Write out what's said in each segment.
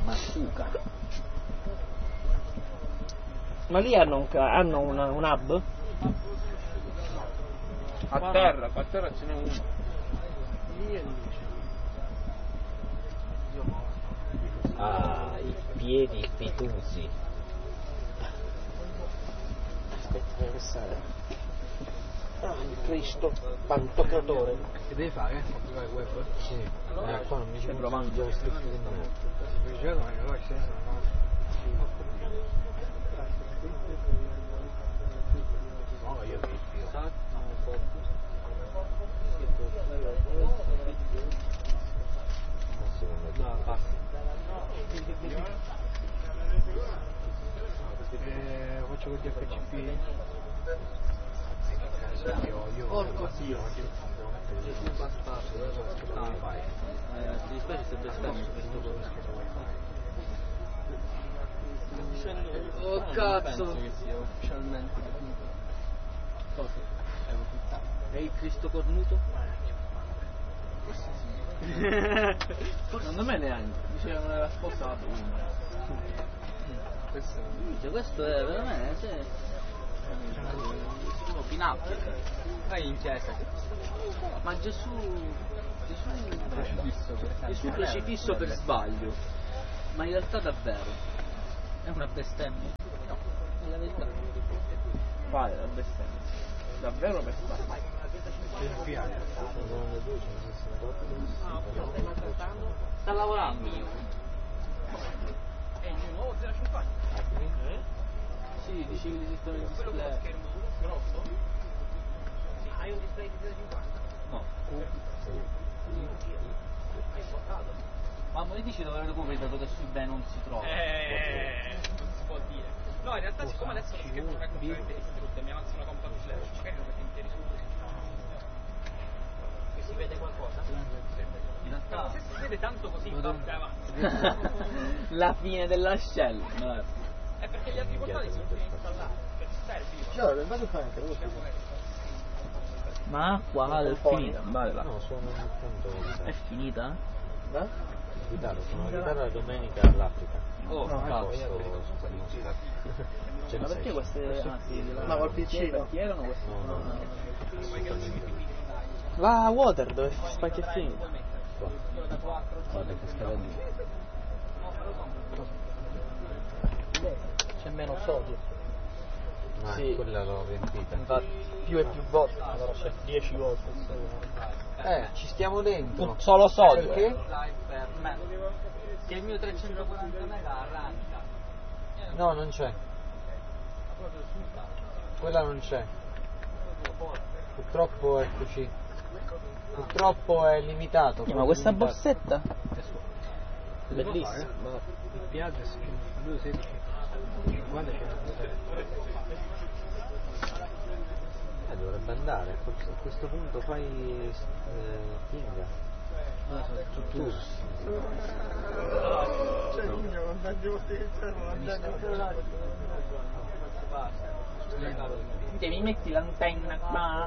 Masuka. Ma lì hanno un hub? A terra ce n'è uno. Ah, i piedi fitusi. Aspetta, deve stare. Ah, il Cristo pantocratore. Che devi fare? Configurare il web? Sì. Qua non mi Stai provando provando? JavaScript di nuovo. No, io vi No, basta. Faccio col DFCP. Porco Dio. Gesù bastardo. Vai. Ti dispiace se bestemmi questo cosa? Oh cazzo! Penso che sia ufficialmente definito. Cosa? È il Cristo cornuto? Forse sì. Secondo me neanche. Diceva che non era sposato. Questo è veramente opinabile. Vai in chiesa. Ma Gesù crocifisso per sbaglio. Ma in realtà davvero. È una bestemmia. No, è la verità. Fai la bestemmia. Davvero per sbaglio. Sta lavorando. È il mio nuovo 050. Sì, dici che esistono i display. Quello con lo schermo grosso? Sì, hai un display di 050? No. Hai svuotato? Ma mi dici dove recuperi dato che su eBay non si trova? Non si può dire. No, in realtà siccome adesso lo schermo non è completamente distrutto e mi avanza una compact flash, magari lo metti interi su. Che si vede qualcosa? In realtà Se si vede tanto così, vai avanti. la fine della shell. No. È perché gli altri portali sono tutti installati. Per servi. Allora, vado a fare anche lo Ma qua è finita, vale là. No, sono tanto. È finita? Chitarra, sono la chitarra domenica all'Africa. Oh, no, cazzo. Ma Perché queste. Ah sì, ma col PC no. Chi erano queste? La water dove spacchi è finita. Guarda che scala lì. C'è meno sodio. Ma Sì. quella l'ho riempita. Infatti, più e più volte. Allora c'è 10 volte. Ci stiamo dentro. Solo sodio. Perché? Che il mio 340 mega arranca. No, non c'è. Quella non c'è. Purtroppo è così. Purtroppo è limitato. Ma questa limitato. borsetta? Bellissimo. Il piaggio è 216. Guarda Dovrebbe andare. A questo punto fai Kinga. Tu. mi metti l'antenna qua.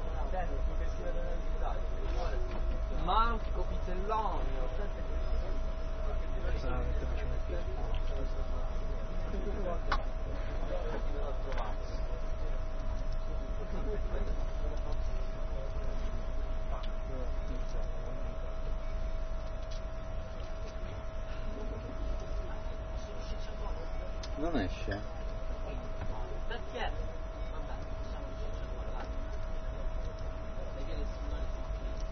Marco Pitelloni. Non esce?